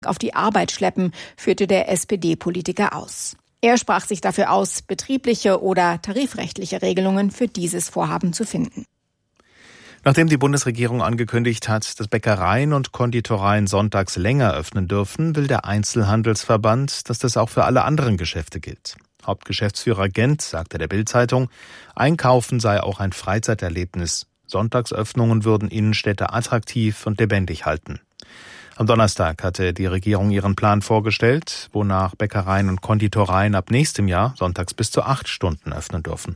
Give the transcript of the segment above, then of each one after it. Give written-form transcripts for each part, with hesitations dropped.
auf die Arbeit schleppen, führte der SPD-Politiker aus. Er sprach sich dafür aus, betriebliche oder tarifrechtliche Regelungen für dieses Vorhaben zu finden. Nachdem die Bundesregierung angekündigt hat, dass Bäckereien und Konditoreien sonntags länger öffnen dürfen, will der Einzelhandelsverband, dass das auch für alle anderen Geschäfte gilt. Hauptgeschäftsführer Gent sagte der Bild-Zeitung, Einkaufen sei auch ein Freizeiterlebnis. Sonntagsöffnungen würden Innenstädte attraktiv und lebendig halten. Am Donnerstag hatte die Regierung ihren Plan vorgestellt, wonach Bäckereien und Konditoreien ab nächstem Jahr sonntags bis zu 8 Stunden öffnen dürfen.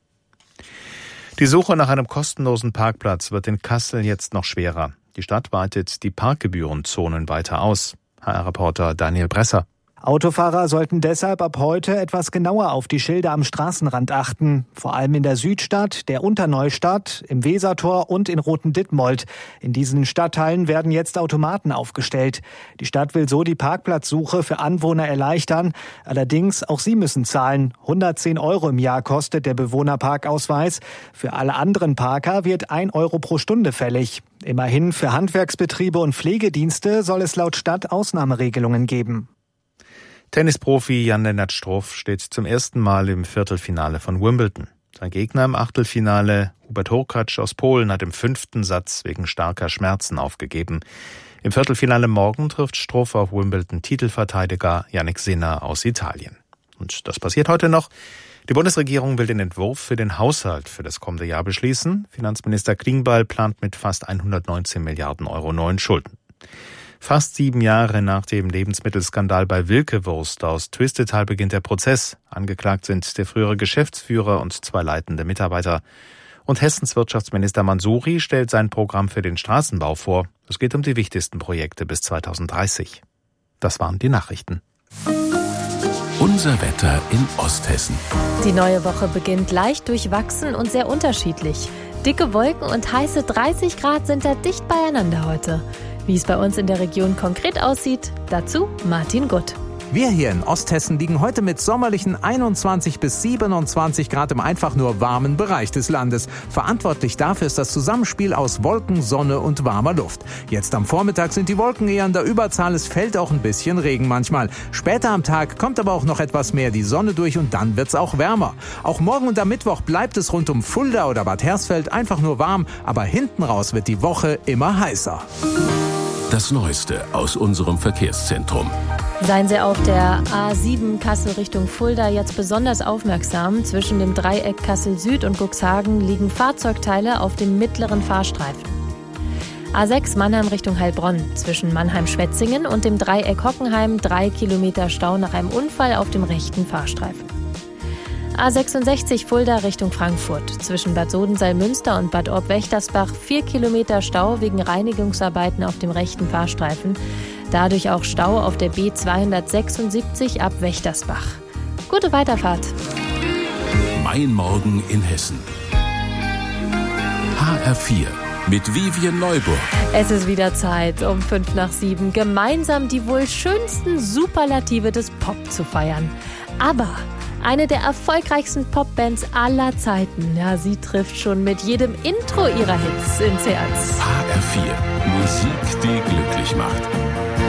Die Suche nach einem kostenlosen Parkplatz wird in Kassel jetzt noch schwerer. Die Stadt weitet die Parkgebührenzonen weiter aus. HR-Reporter Daniel Bresser. Autofahrer sollten deshalb ab heute etwas genauer auf die Schilder am Straßenrand achten. Vor allem in der Südstadt, der Unterneustadt, im Wesertor und in Roten-Dittmold. In diesen Stadtteilen werden jetzt Automaten aufgestellt. Die Stadt will so die Parkplatzsuche für Anwohner erleichtern. Allerdings, auch sie müssen zahlen. 110 € im Jahr kostet der Bewohnerparkausweis. Für alle anderen Parker wird 1 € pro Stunde fällig. Immerhin für Handwerksbetriebe und Pflegedienste soll es laut Stadt Ausnahmeregelungen geben. Tennisprofi Jan-Lennart Struff steht zum ersten Mal im Viertelfinale von Wimbledon. Sein Gegner im Achtelfinale, Hubert Hurkacz aus Polen, hat im 5. Satz wegen starker Schmerzen aufgegeben. Im Viertelfinale morgen trifft Struff auf Wimbledon-Titelverteidiger Jannik Sinner aus Italien. Und das passiert heute noch. Die Bundesregierung will den Entwurf für den Haushalt für das kommende Jahr beschließen. Finanzminister Klingbeil plant mit fast 119 Milliarden € neuen Schulden. Fast 7 Jahre nach dem Lebensmittelskandal bei Wilke-Wurst aus Twistetal beginnt der Prozess. Angeklagt sind der frühere Geschäftsführer und 2 leitende Mitarbeiter. Und Hessens Wirtschaftsminister Mansouri stellt sein Programm für den Straßenbau vor. Es geht um die wichtigsten Projekte bis 2030. Das waren die Nachrichten. Unser Wetter in Osthessen. Die neue Woche beginnt leicht durchwachsen und sehr unterschiedlich. Dicke Wolken und heiße 30 Grad sind da dicht beieinander heute. Wie es bei uns in der Region konkret aussieht, dazu Martin Gutt. Wir hier in Osthessen liegen heute mit sommerlichen 21 bis 27 Grad im einfach nur warmen Bereich des Landes. Verantwortlich dafür ist das Zusammenspiel aus Wolken, Sonne und warmer Luft. Jetzt am Vormittag sind die Wolken eher an der Überzahl, es fällt auch ein bisschen Regen manchmal. Später am Tag kommt aber auch noch etwas mehr die Sonne durch und dann wird's auch wärmer. Auch morgen und am Mittwoch bleibt es rund um Fulda oder Bad Hersfeld einfach nur warm, aber hinten raus wird die Woche immer heißer. Das Neueste aus unserem Verkehrszentrum. Seien Sie auf der A7 Kassel Richtung Fulda jetzt besonders aufmerksam. Zwischen dem Dreieck Kassel Süd und Cuxhagen liegen Fahrzeugteile auf dem mittleren Fahrstreifen. A6 Mannheim Richtung Heilbronn. Zwischen Mannheim-Schwetzingen und dem Dreieck Hockenheim 3 Kilometer Stau nach einem Unfall auf dem rechten Fahrstreifen. A66 Fulda Richtung Frankfurt. Zwischen Bad Sodenseil-Münster und Bad Orb-Wächtersbach 4 Kilometer Stau wegen Reinigungsarbeiten auf dem rechten Fahrstreifen. Dadurch auch Stau auf der B276 ab Wächtersbach. Gute Weiterfahrt. Mein Morgen in Hessen. HR4 mit Vivien Neuburg. Es ist wieder Zeit, um 6:55 gemeinsam die wohl schönsten Superlative des Pop zu feiern. Aber eine der erfolgreichsten Popbands aller Zeiten. Ja, sie trifft schon mit jedem Intro ihrer Hits ins Herz. HR4. Musik, die glücklich macht.